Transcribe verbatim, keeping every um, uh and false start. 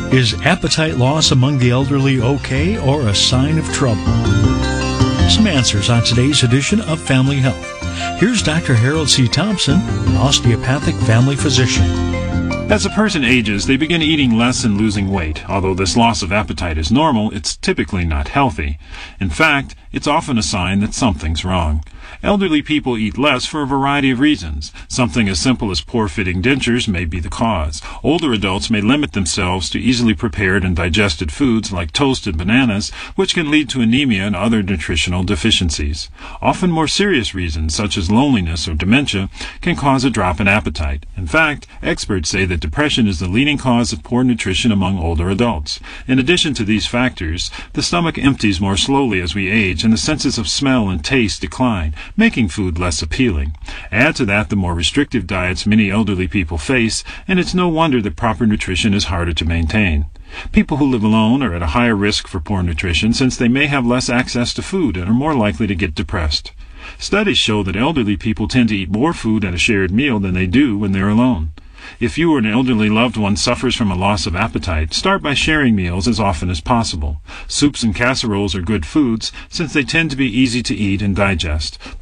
Is appetite loss among the elderly okay or a sign of trouble? Some answers on today's edition of Family Health. Here's Doctor Harold C. Thompson, an osteopathic family physician. As a person ages, they begin eating less and losing weight. Although this loss of appetite is normal, it's typically not healthy. In fact, it's often a sign that something's wrong. Elderly people eat less for a variety of reasons. Something as simple as poor-fitting dentures may be the cause. Older adults may limit themselves to easily prepared and digested foods like toast and bananas, which can lead to anemia and other nutritional deficiencies. Often more serious reasons, such as loneliness or dementia, can cause a drop in appetite. In fact, experts say that depression is the leading cause of poor nutrition among older adults. In addition to these factors, the stomach empties more slowly as we age, and the senses of smell and taste decline, making food less appealing. Add to that the more restrictive diets many elderly people face, and it's no wonder that proper nutrition is harder to maintain. People who live alone are at a higher risk for poor nutrition since they may have less access to food and are more likely to get depressed. Studies show that elderly people tend to eat more food at a shared meal than they do when they're alone. If you or an elderly loved one suffers from a loss of appetite, start by sharing meals as often as possible. Soups and casseroles are good foods since they tend to be easy to eat and digest.